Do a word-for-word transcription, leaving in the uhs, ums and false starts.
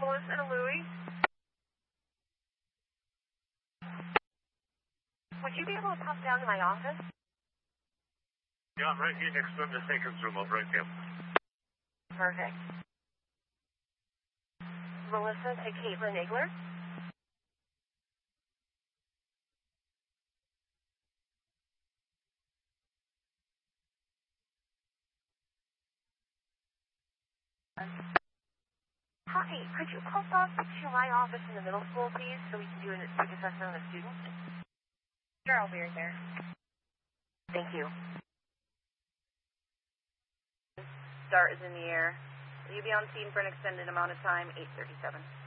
Melissa and Louie. Would you be able to come down to my office? Yeah, I'm right here next to the second room. I'll right there. Perfect. Melissa to Caitlin Igler. Hi, could you call off to my office in the middle school, please, so we can do a quick assessment on the students? Sure, I'll be right there. Thank you. Start is in the air. Will you be on scene for an extended amount of time? eight thirty-seven.